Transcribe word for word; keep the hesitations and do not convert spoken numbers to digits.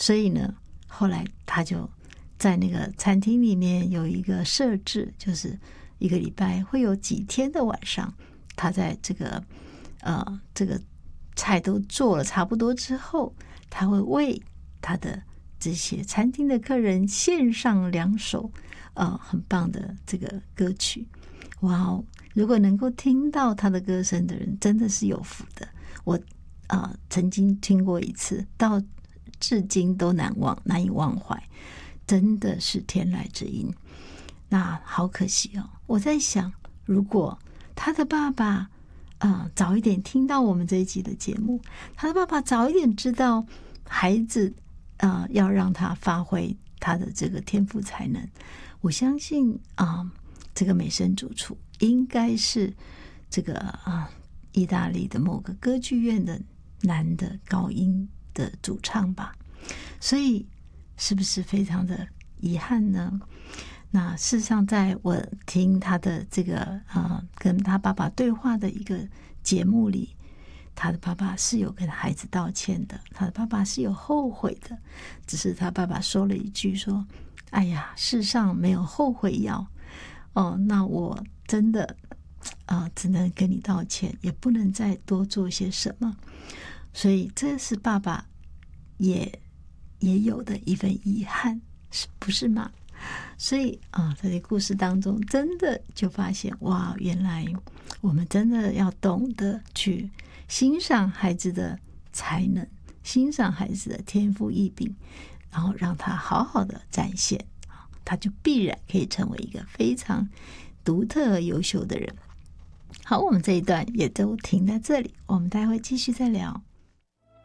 所以呢，后来他就在那个餐厅里面有一个设置，就是一个礼拜会有几天的晚上，他在这个呃这个菜都做了差不多之后，他会为他的这些餐厅的客人献上两首呃很棒的这个歌曲。哇哦！如果能够听到他的歌声的人，真的是有福的。我啊、呃、曾经听过一次，到至今都难忘，难以忘怀，真的是天籁之音。那好可惜哦！我在想，如果他的爸爸啊、呃、早一点听到我们这一集的节目，他的爸爸早一点知道孩子啊、呃、要让他发挥他的这个天赋才能，我相信啊。呃这个美声主厨应该是这个啊，意大利的某个歌剧院的男的高音的主唱吧，所以是不是非常的遗憾呢？那事实上，在我听他的这个啊跟他爸爸对话的一个节目里，他的爸爸是有跟孩子道歉的，他的爸爸是有后悔的，只是他爸爸说了一句说：“哎呀，世上没有后悔药。”哦，那我真的啊、呃，只能跟你道歉，也不能再多做些什么。所以这是爸爸也也有的一份遗憾，是不是吗？所以啊，在这故事当中，真的就发现哇，原来我们真的要懂得去欣赏孩子的才能，欣赏孩子的天赋异禀，然后让他好好的展现。他就必然可以成为一个非常独特而优秀的人。好，我们这一段也都停在这里，我们待会继续再聊。